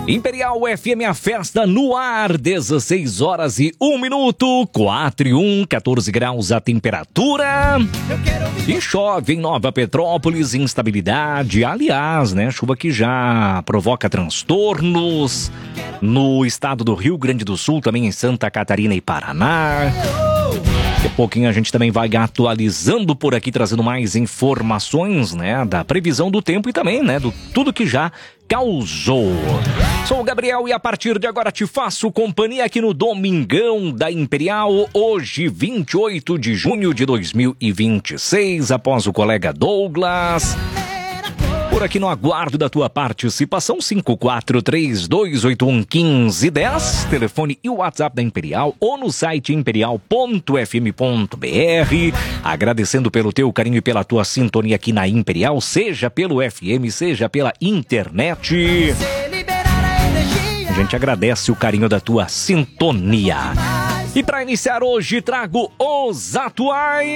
Imperial FM, a festa no ar, 16 horas e 1 minuto, 4 e 1, 14 graus a temperatura. E chove em Nova Petrópolis, instabilidade, aliás, né, chuva que já provoca transtornos no estado do Rio Grande do Sul, também em Santa Catarina e Paraná. Daqui a pouquinho a gente também vai atualizando por aqui, trazendo mais informações, né, da previsão do tempo e também, né, do tudo que já causou. Sou o Gabriel e a partir de agora te faço companhia aqui no Domingão da Imperial, hoje 28 de junho de 2026, após o colega Douglas. Por aqui no aguardo da tua participação, 5432811510, telefone e o WhatsApp da Imperial ou no site imperial.fm.br. Agradecendo pelo teu carinho e pela tua sintonia aqui na Imperial, seja pelo FM, seja pela internet. A gente agradece o carinho da tua sintonia. E para iniciar hoje, trago os atuais